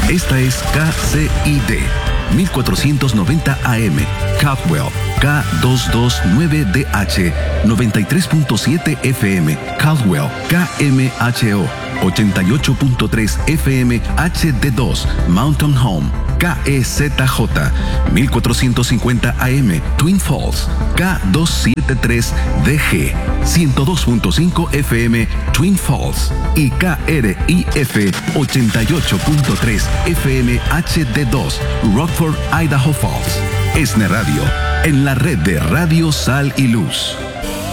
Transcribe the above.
Esta es KCID 1490 AM, Caldwell, K229DH, 93.7 FM, Caldwell, KMHO, 88.3 FM, HD2, Mountain Home, KEZJ, 1450 AM, Twin Falls, K273DG, 102.5 FM, Twin Falls y KRIF 88.3 FM HD2, Rockford, Idaho Falls. ESNE Radio, en la red de Radio Sal y Luz.